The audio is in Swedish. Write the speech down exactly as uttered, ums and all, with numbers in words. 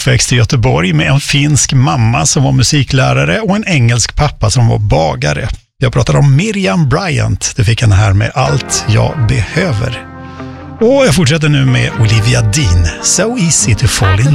uppväxt i Göteborg med en finsk mamma som var musiklärare och en engelsk pappa som var bagare. Jag pratar om Miriam Bryant. Det fick henne här med Allt jag behöver. Och jag fortsätter nu med Olivia Dean. So easy to fall in